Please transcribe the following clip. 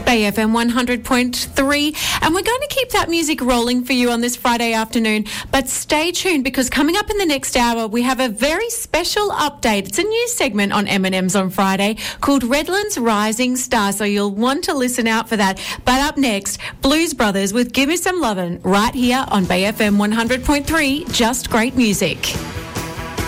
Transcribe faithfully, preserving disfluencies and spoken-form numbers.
Bay F M one hundred point three, and we're going to keep that music rolling for you on this Friday afternoon, but stay tuned because coming up in the next hour we have a very special update. It's a new segment on M and M's on Friday called Redlands Rising Star, so you'll want to listen out for that. But up next, Blues Brothers with Give Me Some Lovin' right here on Bay F M one hundred point three, just great music.